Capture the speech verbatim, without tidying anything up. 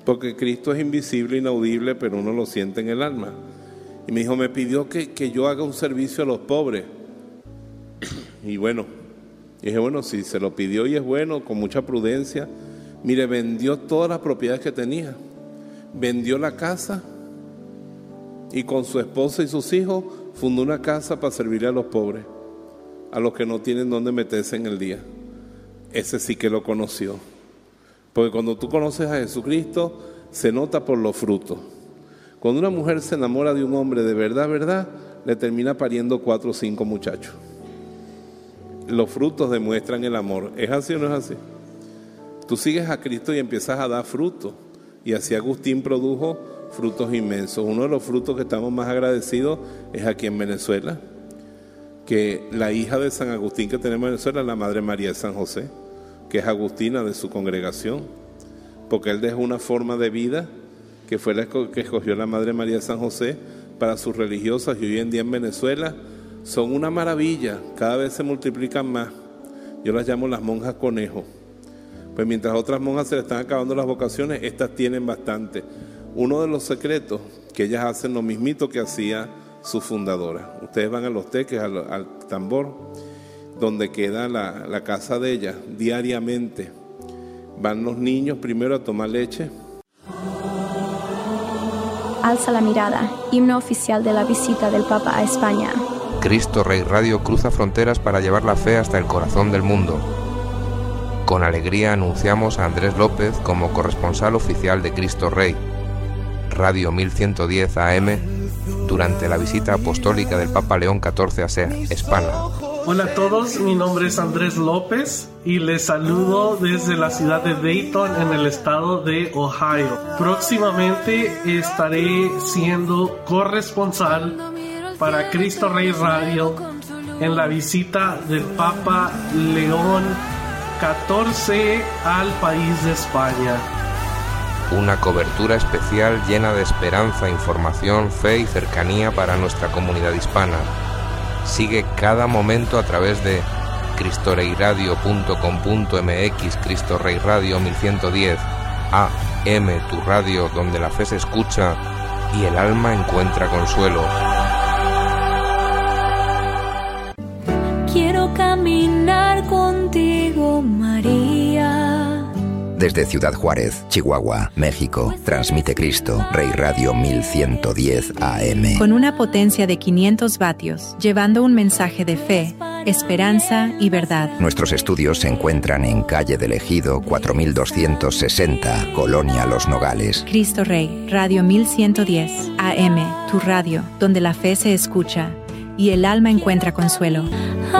porque Cristo es invisible, inaudible, pero uno lo siente en el alma. Y me dijo, me pidió que, que yo haga un servicio a los pobres. Y bueno, dije, bueno, si se lo pidió y es bueno, con mucha prudencia. Mire, vendió todas las propiedades que tenía, vendió la casa y con su esposa y sus hijos fundó una casa para servirle a los pobres, a los que no tienen dónde meterse en el día. Ese sí que lo conoció, porque cuando tú conoces a Jesucristo se nota por los frutos. Cuando una mujer se enamora de un hombre de verdad, verdad, le termina pariendo cuatro o cinco muchachos. Los frutos demuestran el amor. ¿Es así o no es así? Tú sigues a Cristo y empiezas a dar frutos. Y así Agustín produjo frutos inmensos. Uno de los frutos que estamos más agradecidos es aquí en Venezuela, que la hija de San Agustín que tenemos en Venezuela es la Madre María de San José, que es agustina de su congregación, porque él dejó una forma de vida que fue la que escogió la Madre María de San José para sus religiosas, y hoy en día en Venezuela son una maravilla, cada vez se multiplican más. Yo las llamo las monjas conejo. Pues mientras otras monjas se le están acabando las vocaciones, estas tienen bastante. Uno de los secretos, que ellas hacen lo mismito que hacía su fundadora. Ustedes van a Los Teques, al, al Tambor, donde queda la, la casa de ellas, diariamente. Van los niños primero a tomar leche. Alza la mirada, himno oficial de la visita del Papa a España. Cristo Rey Radio cruza fronteras para llevar la fe hasta el corazón del mundo. Con alegría anunciamos a Andrés López como corresponsal oficial de Cristo Rey, Radio mil ciento diez A M, durante la visita apostólica del Papa León catorce a España. Hola a todos, mi nombre es Andrés López y les saludo desde la ciudad de Dayton en el estado de Ohio. Próximamente estaré siendo corresponsal para Cristo Rey Radio en la visita del Papa León catorce al país de España. Una cobertura especial llena de esperanza, información, fe y cercanía para nuestra comunidad hispana. Sigue cada momento a través de cristoreiradio punto com punto m x, Cristo Rey Radio mil ciento diez A M, tu radio donde la fe se escucha y el alma encuentra consuelo. Quiero caminar contigo, María. Desde Ciudad Juárez, Chihuahua, México, transmite Cristo Rey Radio mil ciento diez A M. Con una potencia de quinientos vatios, llevando un mensaje de fe, esperanza y verdad. Nuestros estudios se encuentran en calle del Ejido cuatro mil doscientos sesenta, Colonia Los Nogales. Cristo Rey Radio mil ciento diez A M, tu radio, donde la fe se escucha y el alma encuentra consuelo.